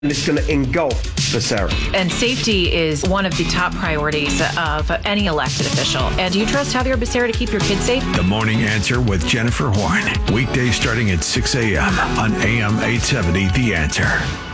and it's going to engulf Becerra. And safety is one of the top priorities of any elected official. And do you trust Javier Becerra to keep your kids safe? The Morning Answer with Jennifer Horn. Weekdays starting at 6 a.m. on AM 870 The Answer.